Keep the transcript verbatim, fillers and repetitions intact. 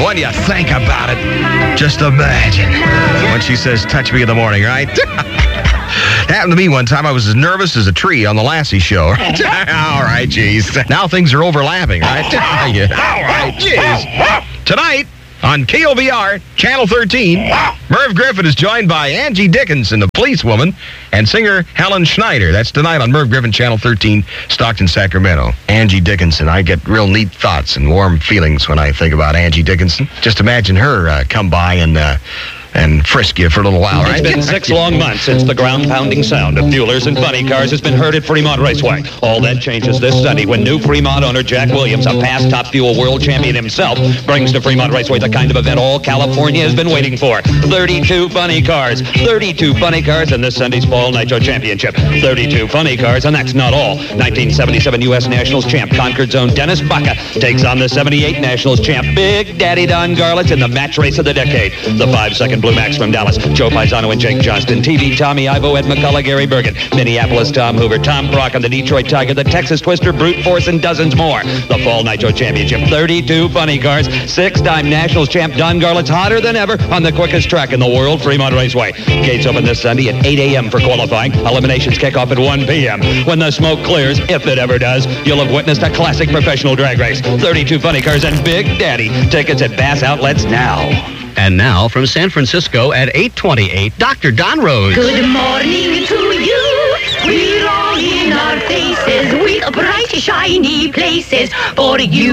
when you think about it, just imagine when she says, touch me in the morning, right? Happened to me one time. I was as nervous as a tree on the Lassie show. Right? All right, geez. Now things are overlapping, right? Yeah. All right, geez. Tonight on K O V R, Channel thirteen, Merv Griffin is joined by Angie Dickinson, the policewoman, and singer Helen Schneider. That's tonight on Merv Griffin, Channel thirteen, Stockton, Sacramento. Angie Dickinson. I get real neat thoughts and warm feelings when I think about Angie Dickinson. Just imagine her uh, come by and... Uh, and frisk you for a little while, right? It's been six long months since the ground-pounding sound of Buellers and funny cars has been heard at Fremont Raceway. All that changes this Sunday when new Fremont owner Jack Williams, a past Top Fuel world champion himself, brings to Fremont Raceway the kind of event all California has been waiting for. thirty-two funny cars. thirty-two funny cars in this Sunday's Fall Nitro Championship. thirty-two funny cars, and that's not all. nineteen seventy-seven U S Nationals champ Concord's own Dennis Baca takes on the seventy-eight Nationals champ Big Daddy Don Garlits in the match race of the decade. The five-second Blue Max from Dallas, Joe Paisano and Jake Johnston, T V Tommy Ivo, Ed McCullough, Gary Bergen, Minneapolis Tom Hoover, Tom Brock on the Detroit Tiger, the Texas Twister, Brute Force, and dozens more. The Fall Nitro Championship, thirty-two funny cars, six-time Nationals champ Don Garlits hotter than ever on the quickest track in the world, Fremont Raceway. Gates open this Sunday at eight a.m. for qualifying. Eliminations kick off at one p.m. When the smoke clears, if it ever does, you'll have witnessed a classic professional drag race. thirty-two funny cars and Big Daddy. Tickets at Bass Outlets now. And now, from San Francisco at eight twenty-eight, Doctor Don Rose. Good morning to you. We're all in our faces with bright, shiny places for you.